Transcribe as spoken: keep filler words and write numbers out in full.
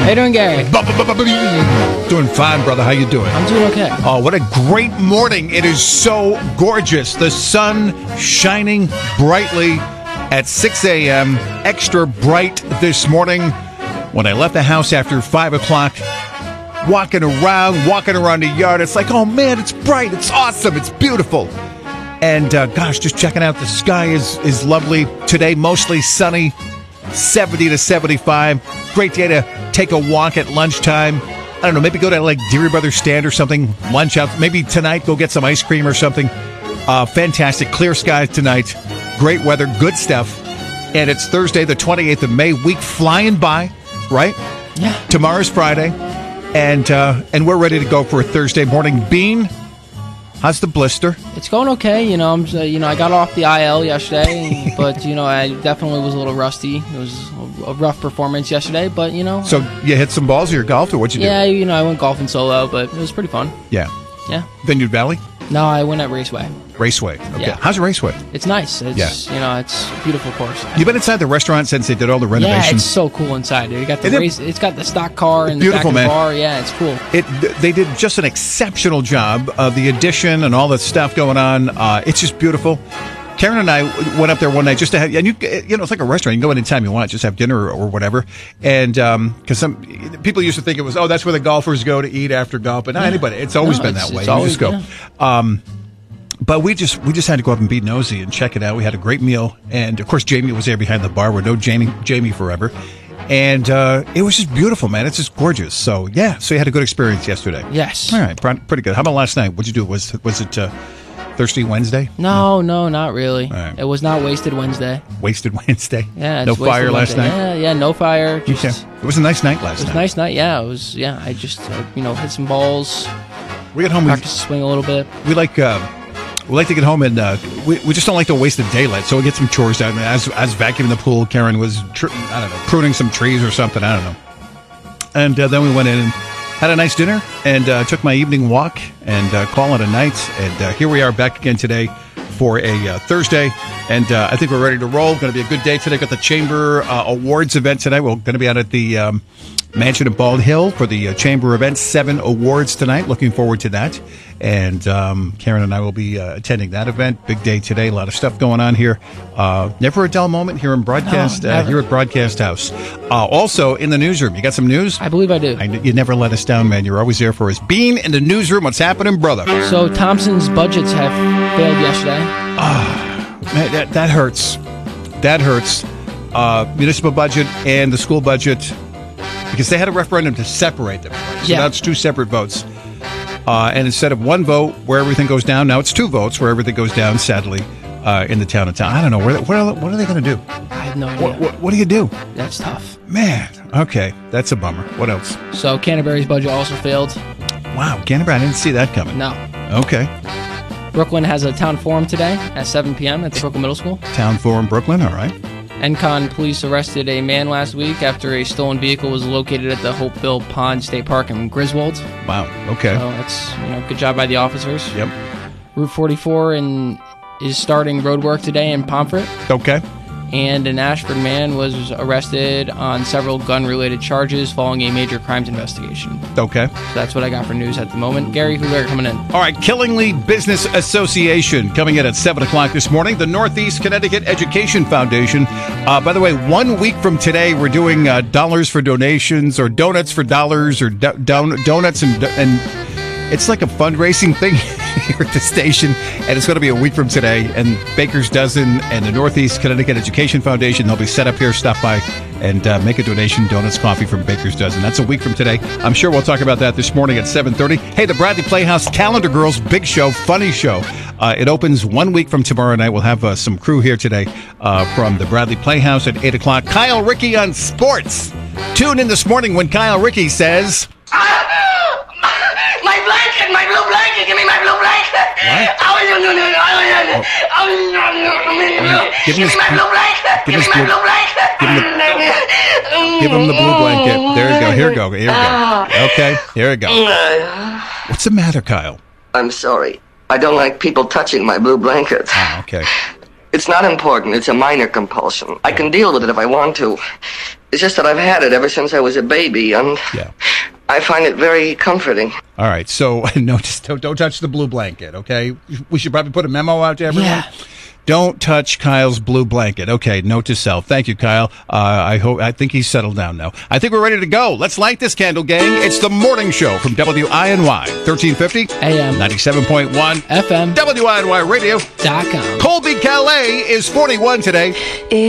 How you doing, Gary? Doing fine, brother. How you doing? I'm doing okay. Oh, what a great morning. It is so gorgeous. The sun shining brightly at six a.m. Extra bright this morning. When I left the house after five o'clock, walking around, walking around the yard, it's like, oh, man, it's bright. It's awesome. It's beautiful. And, uh, gosh, just checking out the sky is, is lovely. Today, mostly sunny, seventy to seventy-five. Great day to take a walk at lunchtime. I don't know, maybe go to, like, Deary Brothers stand or something, lunch out. Maybe tonight go get some ice cream or something. Uh, fantastic. Clear skies tonight. Great weather. Good stuff. And it's Thursday, the twenty-eighth of May. Week flying by, right? Yeah. Tomorrow's Friday. And, uh, and we're ready to go for a Thursday morning. Bean, how's the blister? It's going okay. You know, I'm. Uh, you know, I got off the I L yesterday, but you know, I definitely was a little rusty. It was a rough performance yesterday, but you know. So you hit some balls or you golfed, or what'd you do? Yeah, you know, I went golfing solo, but it was pretty fun. Yeah. Yeah. Vineyard Valley? No, I went at Raceway. Raceway. Okay. Yeah. How's Raceway? It's nice. It's Yeah. you know, it's a beautiful course. You've been inside the restaurant since they did all the Yeah, renovations. it's so cool inside. You got the Isn't it- race. It's got the stock car and the Beautiful, back of the man. bar. Yeah, it's cool. It they did just an exceptional job of the addition and all the stuff going on. Uh, it's just beautiful. Karen and I went up there one night just to have, and you you know, it's like a restaurant. You can go anytime you want, just have dinner or whatever. And um, because some people used to think it was, oh, that's where the golfers go to eat after golf, but not anybody. It's always No, been it's- that way. it's You always- just go. yeah. Um, But we just we just had to go up and be nosy and check it out. We had a great meal, and of course Jamie was there behind the bar. We're no Jamie Jamie forever, and uh, it was just beautiful, man. It's just gorgeous. So yeah, so you had a good experience yesterday. Yes. All right, pr- pretty good. How about last night? What'd you do? Was was it uh, Thirsty Wednesday? No, no, not really. All right. It was not Wasted Wednesday. Wasted Wednesday? Yeah, it's No Wasted fire last Wednesday. night? Yeah, yeah, no fire. Just, Okay. It was a nice night last It was night. a nice night. Yeah, it was. Yeah, I just uh, you know hit some balls, We get home. We, practice swing a little bit. we like uh, we like to get home and uh, we we just don't like to waste the daylight. So we get some chores done. As as vacuuming the pool, Karen was tr- I don't know pruning some trees or something. I don't know. And uh, then we went in and had a nice dinner and uh, took my evening walk and uh, call it a night. And uh, here we are back again today for a uh, Thursday. And uh, I think we're ready to roll. Going to be a good day today. Got the Chamber uh, Awards event tonight. We're going to be out at the um, Mansion at Bald Hill for the uh, Chamber event. Seven awards tonight. Looking forward to that. And um, Karen and I will be uh, attending that event. Big day today. A lot of stuff going on here. Uh, never a dull moment here in broadcast. No, uh, never. here at Broadcast House. Uh, also in the newsroom, you got some news? I believe I do. I, you never let us down, man. You're always there for us. Bean in the newsroom. What's happening, brother? So Thompson's budgets have failed yesterday. Man, that, that hurts. That hurts. Uh, municipal budget and the school budget, because they had a referendum to separate them. So Yeah. now it's two separate votes. Uh, and instead of one vote where everything goes down, now it's two votes where everything goes down, sadly, uh, in the town of town. I don't know. Where, what, are, what are they going to do? I have no idea. What, what, what do you do? That's tough. Man, okay. That's a bummer. What else? So Canterbury's budget also failed. Wow, Canterbury, I didn't see that coming. No. Okay. Brooklyn has a town forum today at seven p.m. at the Brooklyn Middle School. Town Forum, Brooklyn, all right. Encon police arrested a man last week after a stolen vehicle was located at the Hopeville Pond State Park in Griswold. Wow, okay. So that's, you know, good job by the officers. Yep. Route forty-four and is starting road work today in Pomfret. Okay. And an Ashford man was arrested on several gun-related charges following a major crimes investigation. Okay. So that's what I got for news at the moment. Gary, who are coming in? All right, Killingly Business Association coming in at seven o'clock this morning. The Northeast Connecticut Education Foundation. Uh, by the way, one week from today, we're doing uh, dollars for donations or donuts for dollars or do- don- donuts and and it's like a fundraising thing here at the station. And it's going to be a week from today. And Baker's Dozen and the Northeast Connecticut Education Foundation, they'll be set up here. Stop by and uh, make a donation. Donuts, coffee from Baker's Dozen. That's a week from today. I'm sure we'll talk about that this morning at seven thirty. Hey, the Bradley Playhouse Calendar Girls Big Show, funny show. Uh, it opens one week from tomorrow night. We'll have uh, some crew here today uh, from the Bradley Playhouse at eight o'clock. Kyle Rickey on sports. Tune in this morning when Kyle Rickey says... My blanket, my blue blanket, give me my blue blanket. What? Oh, no, no, no, no, oh, no, no, Give him give me his my blue- blue blanket. give Give me his my blue- blue blanket. give him the- Give him the blue blanket. There you go. Here we go. Here we go. Okay. Here we go. What's the matter, Kyle? I'm sorry. I don't like people touching my blue blanket. Oh, okay. It's not important. It's a minor compulsion. I can deal with it if I want to. It's just that I've had it ever since I was a baby, and Yeah. I find it very comforting. All right. So no, just don't, don't touch the blue blanket. Okay. We should probably put a memo out to everyone. Yeah. Don't touch Kyle's blue blanket. Okay, note to self. Thank you, Kyle. Uh, I hope. I think he's settled down now. I think we're ready to go. Let's light this candle, gang. It's the morning show from W I N Y, thirteen fifty A M ninety-seven point one F M W I N Y Radio. dot com. Colby Calais is forty-one today.